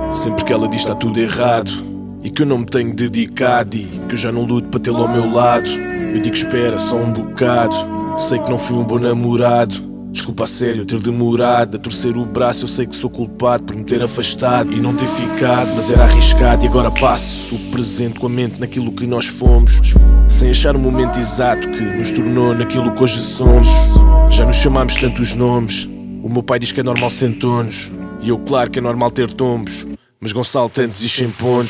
Sempre que ela diz está tudo errado e que eu não me tenho dedicado e que eu já não luto para tê-lo ao meu lado, eu digo espera só um bocado. Sei que não fui um bom namorado, desculpa a sério ter demorado a torcer o braço. Eu sei que sou culpado por me ter afastado e não ter ficado, mas era arriscado. E agora passo o presente com a mente naquilo que nós fomos, sem achar o momento exato que nos tornou naquilo que hoje somos. Já nos chamámos tantos nomes, o meu pai diz que é normal sentonos, e eu claro que é normal ter tombos, mas Gonçalo tantos e sem pontos.